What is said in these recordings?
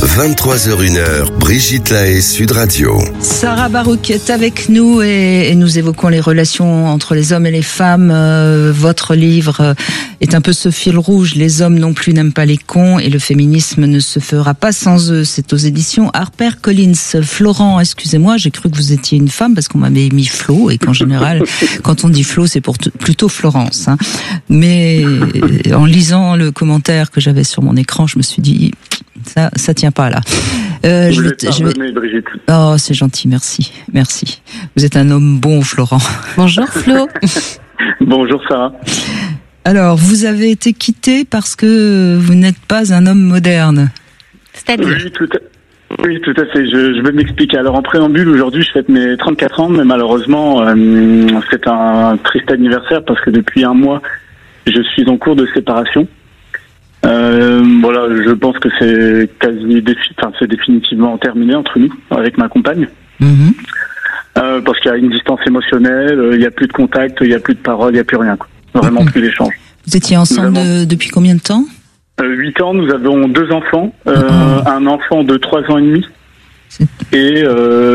23h01, Brigitte Lahaie, Sud Radio. Sarah Barouk est avec nous et nous évoquons les relations entre les hommes et les femmes. Votre livre est un peu ce fil rouge. Les hommes non plus n'aiment pas les cons et le féminisme ne se fera pas sans eux. C'est aux éditions HarperCollins. Florent, excusez-moi, j'ai cru que vous étiez une femme parce qu'on m'avait mis Flo et qu'en général, quand on dit Flo, c'est pour plutôt Florence. Hein. Mais en lisant le commentaire que j'avais sur mon écran, je me suis dit... Ça tient pas là. Brigitte. Oh, c'est gentil, merci. Vous êtes un homme bon, Florent. Bonjour Flo. Bonjour Sarah. Alors, vous avez été quitté parce que vous n'êtes pas un homme moderne. C'est-à-dire ? Oui, tout à fait. Je vais m'expliquer. Alors, en préambule, aujourd'hui, je fête mes 34 ans, mais malheureusement, c'est un triste anniversaire parce que depuis un mois, je suis en cours de séparation. Voilà, je pense que c'est c'est définitivement terminé entre nous, avec ma compagne. Parce qu'il y a une distance émotionnelle, il n'y a plus de contact, il n'y a plus de parole, il n'y a plus rien, quoi. Vraiment plus d'échange. Vous étiez ensemble depuis combien de temps ? 8 ans, nous avons 2 enfants, un enfant de 3 ans et demi et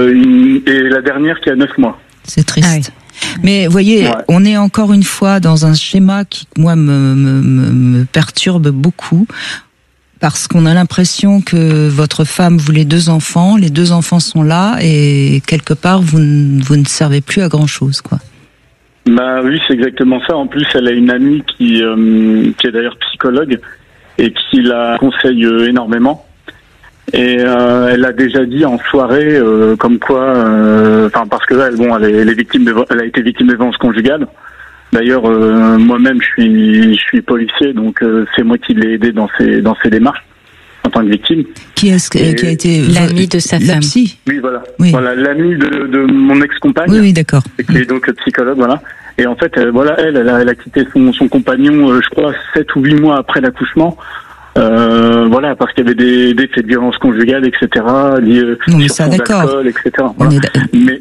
la dernière qui a 9 mois. C'est triste. Ah oui. Mais vous voyez, on est encore une fois dans un schéma qui, moi, me perturbe beaucoup, parce qu'on a l'impression que votre femme voulait 2 enfants, les 2 enfants sont là, et quelque part, vous ne servez plus à grand-chose, quoi. Bah oui, c'est exactement ça. En plus, elle a une amie qui est d'ailleurs psychologue, et qui la conseille énormément. Et elle a déjà dit en soirée comme quoi, parce que elle est victime elle a été victime de violences conjugales. D'ailleurs, moi-même, je suis policier, donc c'est moi qui l'ai aidé dans ses démarches en tant que victime. Qui a été l'ami de sa femme? Psy. Oui, voilà. Oui. Voilà, l'ami de mon ex-compagne. Oui, d'accord. Qui est donc psychologue, voilà. Et en fait, elle a quitté son compagnon, je crois, 7 ou 8 mois après l'accouchement. Parce qu'il y avait des faits de violence conjugale, etc. Mais ça, d'accord. Etc. Voilà. Mais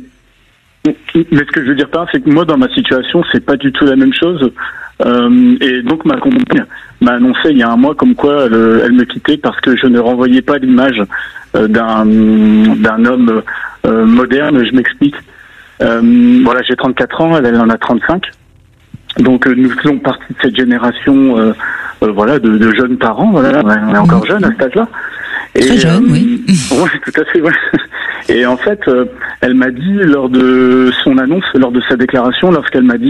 ce que je veux dire par là, c'est que moi, dans ma situation, c'est pas du tout la même chose. Et donc, ma compagne m'a annoncé il y a un mois comme quoi elle me quittait parce que je ne renvoyais pas l'image d'un homme moderne. Je m'explique. J'ai 34 ans, elle en a 35. Donc, nous faisons partie de cette génération... de jeunes parents, on est encore jeunes à cet âge-là. Très jeune, oui. Oui, tout à fait, ouais. Et en fait, elle m'a dit lors de son annonce, lors de sa déclaration, lorsqu'elle m'annonçait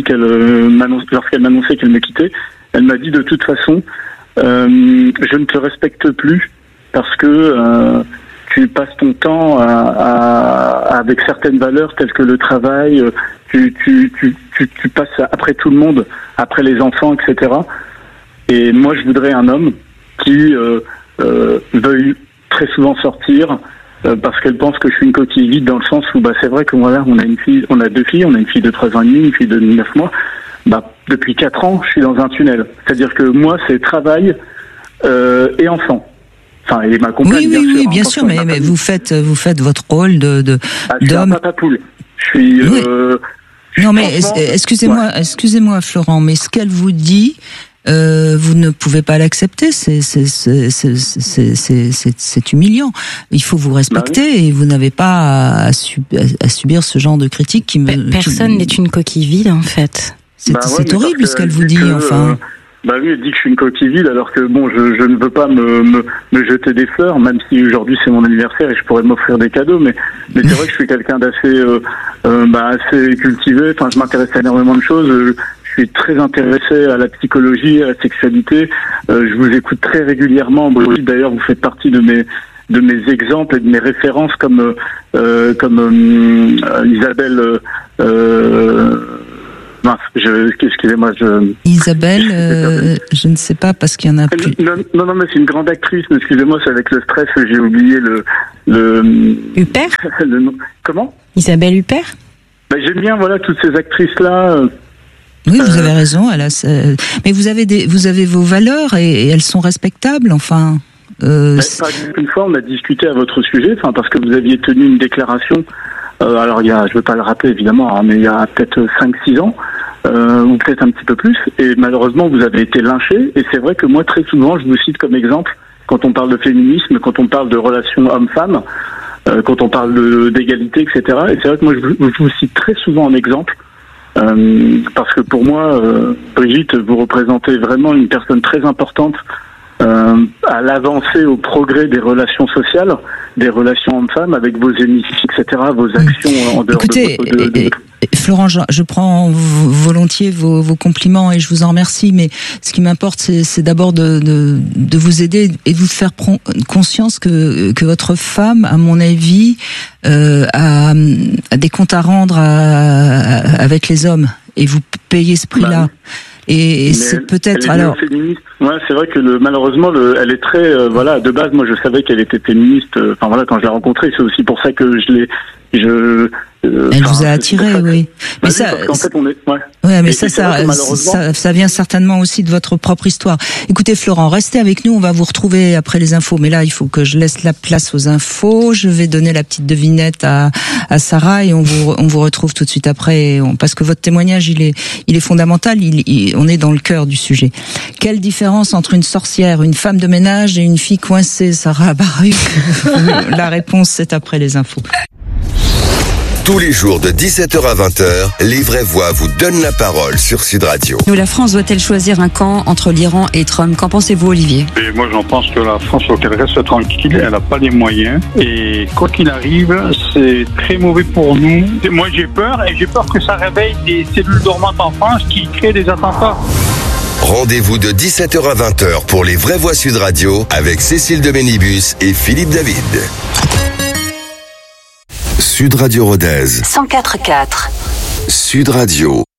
qu'elle me quittait, elle m'a dit de toute façon, je ne te respecte plus parce que tu passes ton temps avec certaines valeurs telles que le travail, tu passes après tout le monde, après les enfants, etc. Et moi, je voudrais un homme qui veuille très souvent sortir parce qu'elle pense que je suis une coquille vide dans le sens où c'est vrai que on a 2 filles, on a une fille de 3 ans et demi, une fille de 9 mois. Depuis 4 ans, je suis dans un tunnel. C'est-à-dire que moi, c'est travail et enfant. Enfin, et ma compagne, bien sûr, mais vous faites votre rôle d'homme. Je suis un papa poule. Je suis. Non, mais excusez-moi, Florent, mais ce qu'elle vous dit. Vous ne pouvez pas l'accepter, c'est humiliant. Il faut vous respecter et vous n'avez pas à subir ce genre de critiques Personne n'est une coquille vide, en fait. C'est horrible ce qu'elle vous dit, enfin. Oui, elle dit que je suis une coquille vide, alors que je ne veux pas me jeter des fleurs, même si aujourd'hui c'est mon anniversaire et je pourrais m'offrir des cadeaux, mais c'est vrai que je suis quelqu'un d'assez assez cultivé. Enfin, je m'intéresse à énormément de choses. Je suis très intéressé à la psychologie, à la sexualité. Je vous écoute très régulièrement. Brigitte, d'ailleurs, vous faites partie de mes exemples et de mes références comme Isabelle. Excusez-moi. Isabelle, je ne sais pas parce qu'il y en a plus. Non, mais c'est une grande actrice. Mais excusez-moi, c'est avec le stress que j'ai oublié le. Huppert. Le nom. Comment? Isabelle Huppert. J'aime bien, toutes ces actrices-là. Oui, vous avez raison. Mais vous avez vos valeurs et elles sont respectables. Enfin. Une fois, on a discuté à votre sujet, parce que vous aviez tenu une déclaration. Alors, je ne veux pas le rappeler évidemment, mais il y a peut-être 5-6 ans, ou peut-être un petit peu plus. Et malheureusement, vous avez été lynché. Et c'est vrai que moi, très souvent, je vous cite comme exemple quand on parle de féminisme, quand on parle de relations hommes-femmes, quand on parle d'égalité, etc. Et c'est vrai que moi, je vous cite très souvent en exemple, parce que pour moi, Brigitte, vous représentez vraiment une personne très importante à l'avancée, au progrès des relations sociales, des relations hommes-femmes, avec vos émissions, etc., vos actions en dehors de... Florent, je prends volontiers vos compliments et je vous en remercie, mais ce qui m'importe, c'est d'abord de vous aider et de vous faire conscience que votre femme, à mon avis, a des comptes à rendre avec les hommes, et vous payez ce prix-là. Et c'est peut-être alors. Ouais, c'est vrai que malheureusement, elle est très de base. Moi, je savais qu'elle était féministe. Quand je l'ai rencontrée, c'est aussi pour ça que elle vous a attiré, oui. Mais ça, en fait, on est. Ouais. Ouais, mais ça vient certainement aussi de votre propre histoire. Écoutez, Florent, restez avec nous. On va vous retrouver après les infos. Mais là, il faut que je laisse la place aux infos. Je vais donner la petite devinette à Sarah et on vous retrouve tout de suite après. Parce que votre témoignage, il est fondamental. On est dans le cœur du sujet. Quelle différence entre une sorcière, une femme de ménage et une fille coincée, Sarah Baruch? La réponse, c'est après les infos. Tous les jours de 17h à 20h, Les Vraies Voix vous donnent la parole sur Sud Radio. Nous, la France doit-elle choisir un camp entre l'Iran et Trump? Qu'en pensez-vous, Olivier? Et moi, j'en pense que la France, faut qu'elle reste tranquille. Elle n'a pas les moyens. Et quoi qu'il arrive, c'est très mauvais pour nous. Moi, j'ai peur et j'ai peur que ça réveille des cellules dormantes en France qui créent des attentats. Rendez-vous de 17h à 20h pour Les Vraies Voix Sud Radio avec Cécile de Ménibus et Philippe David. Sud Radio Rodez 104.4 Sud Radio.